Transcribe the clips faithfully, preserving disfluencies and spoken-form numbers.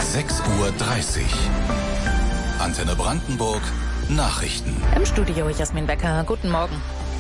sechs Uhr dreißig. Antenne Brandenburg, Nachrichten. Im Studio Jasmin Becker, guten Morgen.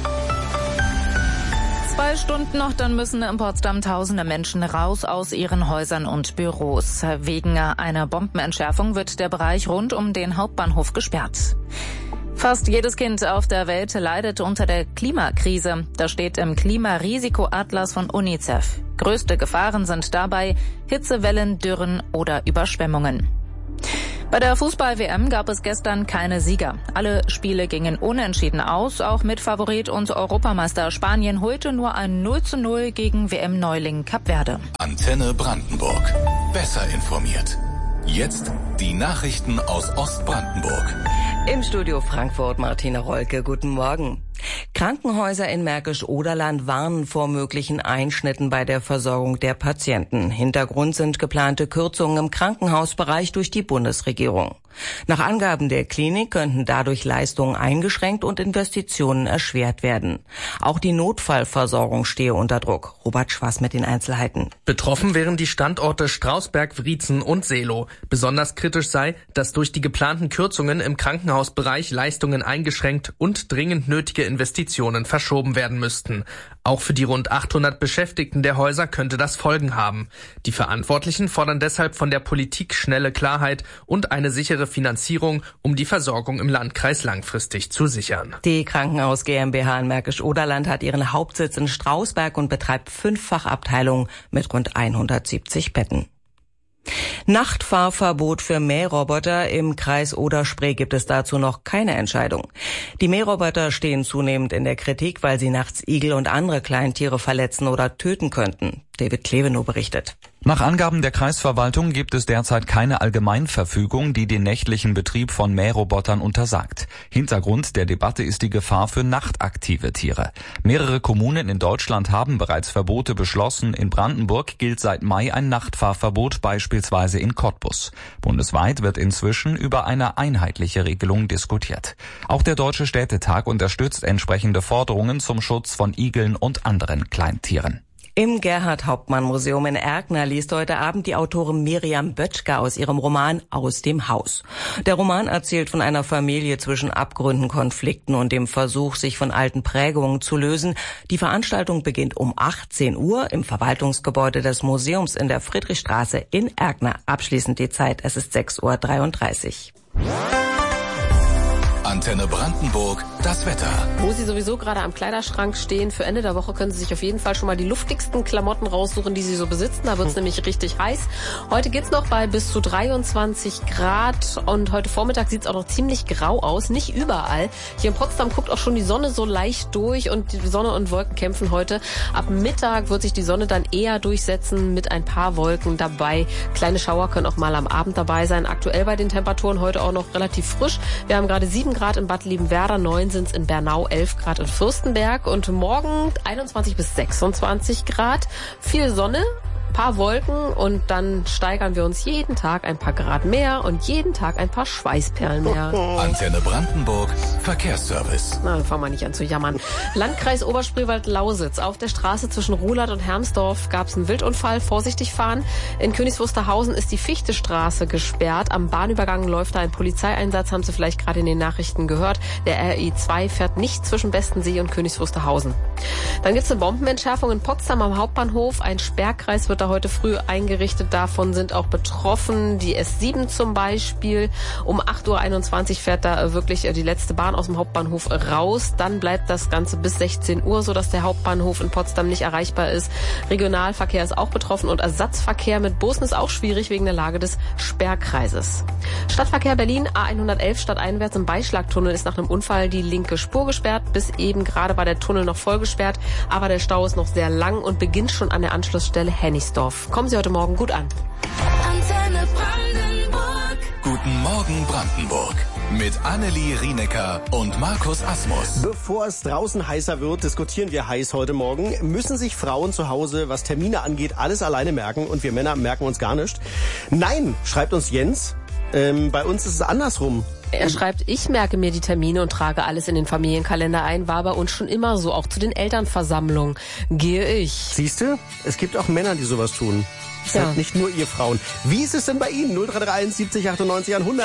Zwei Stunden noch, dann müssen in Potsdam tausende Menschen raus aus ihren Häusern und Büros. Wegen einer Bombenentschärfung wird der Bereich rund um den Hauptbahnhof gesperrt. Fast jedes Kind auf der Welt leidet unter der Klimakrise. Das steht im Klimarisikoatlas von UNICEF. Größte Gefahren sind dabei Hitzewellen, Dürren oder Überschwemmungen. Bei der Fußball-W M gab es gestern keine Sieger. Alle Spiele gingen unentschieden aus. Auch Mitfavorit und Europameister Spanien holte nur ein null zu null gegen W M-Neuling Kap Verde. Antenne Brandenburg. Besser informiert. Jetzt die Nachrichten aus Ostbrandenburg. Im Studio Frankfurt Martina Rolke, guten Morgen. Krankenhäuser in Märkisch-Oderland warnen vor möglichen Einschnitten bei der Versorgung der Patienten. Hintergrund sind geplante Kürzungen im Krankenhausbereich durch die Bundesregierung. Nach Angaben der Klinik könnten dadurch Leistungen eingeschränkt und Investitionen erschwert werden. Auch die Notfallversorgung stehe unter Druck. Robert Schwass mit den Einzelheiten. Betroffen wären die Standorte Strausberg, Wriezen und Seelow. Besonders kritisch sei, dass durch die geplanten Kürzungen im Krankenhausbereich Leistungen eingeschränkt und dringend nötige Investitionen verschoben werden müssten. Auch für die rund achthundert Beschäftigten der Häuser könnte das Folgen haben. Die Verantwortlichen fordern deshalb von der Politik schnelle Klarheit und eine sichere Finanzierung, um die Versorgung im Landkreis langfristig zu sichern. Die Krankenhaus GmbH in Märkisch-Oderland hat ihren Hauptsitz in Strausberg und betreibt fünf Fachabteilungen mit rund hundertsiebzig Betten. Nachtfahrverbot für Mähroboter. Im Kreis Oder-Spree gibt es dazu noch keine Entscheidung. Die Mähroboter stehen zunehmend in der Kritik, weil sie nachts Igel und andere Kleintiere verletzen oder töten könnten. David Klevenow berichtet. Nach Angaben der Kreisverwaltung gibt es derzeit keine Allgemeinverfügung, die den nächtlichen Betrieb von Mährobotern untersagt. Hintergrund der Debatte ist die Gefahr für nachtaktive Tiere. Mehrere Kommunen in Deutschland haben bereits Verbote beschlossen. In Brandenburg gilt seit Mai ein Nachtfahrverbot, beispielsweise in Cottbus. Bundesweit wird inzwischen über eine einheitliche Regelung diskutiert. Auch der Deutsche Städtetag unterstützt entsprechende Forderungen zum Schutz von Igeln und anderen Kleintieren. Im Gerhard-Hauptmann-Museum in Erkner liest heute Abend die Autorin Miriam Böttcher aus ihrem Roman Aus dem Haus. Der Roman erzählt von einer Familie zwischen Abgründen, Konflikten und dem Versuch, sich von alten Prägungen zu lösen. Die Veranstaltung beginnt um achtzehn Uhr im Verwaltungsgebäude des Museums in der Friedrichstraße in Erkner. Abschließend die Zeit, es ist sechs Uhr dreiunddreißig. Antenne Brandenburg, das Wetter. Wo Sie sowieso gerade am Kleiderschrank stehen, für Ende der Woche können Sie sich auf jeden Fall schon mal die luftigsten Klamotten raussuchen, die Sie so besitzen. Da wird es hm. nämlich richtig heiß. Heute geht's noch bei bis zu dreiundzwanzig Grad und heute Vormittag sieht's auch noch ziemlich grau aus. Nicht überall. Hier in Potsdam guckt auch schon die Sonne so leicht durch und die Sonne und Wolken kämpfen heute. Ab Mittag wird sich die Sonne dann eher durchsetzen mit ein paar Wolken dabei. Kleine Schauer können auch mal am Abend dabei sein. Aktuell bei den Temperaturen heute auch noch relativ frisch. Wir haben gerade sieben Grad in Bad Liebenwerda, neun sind's in Bernau, elf Grad in Fürstenberg und morgen einundzwanzig bis sechsundzwanzig Grad. Viel Sonne, paar Wolken und dann steigern wir uns jeden Tag ein paar Grad mehr und jeden Tag ein paar Schweißperlen mehr. Antenne Brandenburg, Verkehrsservice. Na, dann fangen wir nicht an zu jammern. Landkreis Oberspreewald-Lausitz. Auf der Straße zwischen Ruhlath und Hermsdorf gab es einen Wildunfall. Vorsichtig fahren. In Königs Wusterhausen ist die Fichtestraße gesperrt. Am Bahnübergang läuft da ein Polizeieinsatz, haben Sie vielleicht gerade in den Nachrichten gehört. Der R I zwei fährt nicht zwischen Bestensee und Königs Wusterhausen. Dann gibt es eine Bombenentschärfung in Potsdam am Hauptbahnhof. Ein Sperrkreis wird da heute früh eingerichtet. Davon sind auch betroffen die S sieben zum Beispiel. Um acht Uhr einundzwanzig fährt da wirklich die letzte Bahn aus dem Hauptbahnhof raus. Dann bleibt das Ganze bis sechzehn Uhr, sodass der Hauptbahnhof in Potsdam nicht erreichbar ist. Regionalverkehr ist auch betroffen und Ersatzverkehr mit Bussen ist auch schwierig wegen der Lage des Sperrkreises. Stadtverkehr Berlin, A hundertelf stadteinwärts im Beischlagtunnel ist nach einem Unfall die linke Spur gesperrt. Bis eben gerade war der Tunnel noch voll gesperrt, aber der Stau ist noch sehr lang und beginnt schon an der Anschlussstelle Hennigsdorf. Kommen Sie heute Morgen gut an. Antenne Brandenburg. Guten Morgen Brandenburg. Mit Annelie Rienecker und Markus Asmus. Bevor es draußen heißer wird, diskutieren wir heiß heute Morgen. Müssen sich Frauen zu Hause, was Termine angeht, alles alleine merken und wir Männer merken uns gar nicht? Nein, schreibt uns Jens. Ähm, bei uns ist es andersrum. Er schreibt, ich merke mir die Termine und trage alles in den Familienkalender ein, war bei uns schon immer so, auch zu den Elternversammlungen gehe ich. Siehst du, es gibt auch Männer, die sowas tun. Das Ja. sind nicht nur ihr Frauen. Wie ist es denn bei Ihnen? null drei drei eins siebzig achtundneunzig hundert.